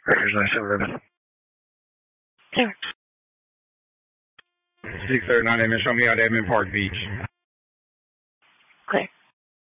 Here's my suburban. Clear. 639 Edmond, show me out Edmond Park Beach. Clear.